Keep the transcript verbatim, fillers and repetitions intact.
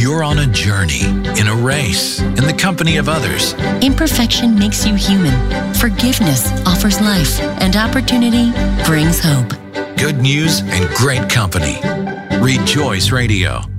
You're on a journey, in a race, in the company of others. Imperfection makes you human. Forgiveness offers life, and opportunity brings hope. Good news and great company. Rejoice Radio.